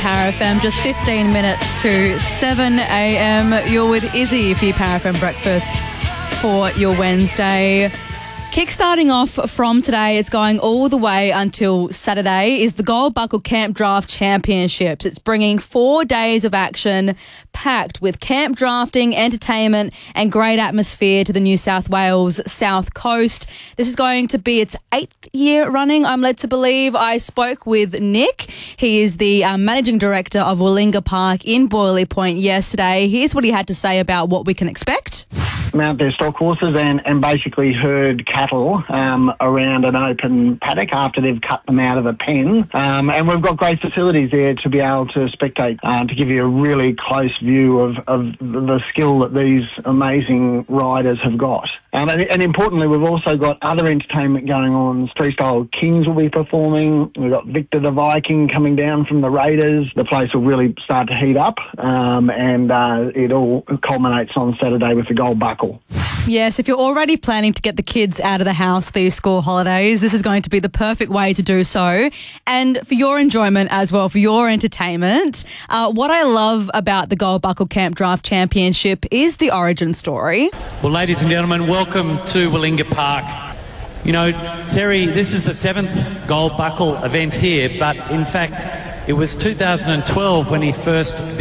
Power FM. Just 15 minutes to 7 a.m. You're with Izzy for your Power FM breakfast for your Wednesday. Kickstarting off from today, it's going all the way until Saturday, is the Gold Buckle Camp Draft Championships. It's bringing 4 days of action packed with camp drafting, entertainment and great atmosphere to the New South Wales South Coast. This is going to be its 8th year running, I'm led to believe. I spoke with Nick. He is the Managing Director of Willinga Park in Boilie Point yesterday. Here's what he had to say about what we can expect. Mount their stock horses and basically herd cattle around an open paddock after they've cut them out of a pen. And we've got great facilities there to be able to spectate, to give you a really close view of the skill that these amazing riders have got. And importantly, we've also got other entertainment going on. Freestyle Kings will be performing. We've got Victor the Viking coming down from the Raiders. The place will really start to heat up, and it all culminates on Saturday with the Gold Buckle. Yes, if you're already planning to get the kids out of the house these school holidays, this is going to be the perfect way to do so. And for your enjoyment as well, for your entertainment, what I love about the Gold Buckle Camp Draft Championship is the origin story. Well, ladies and gentlemen, welcome to Willinga Park. You know, Terry, this is the 7th Gold Buckle event here, but in fact, it was 2012 when he first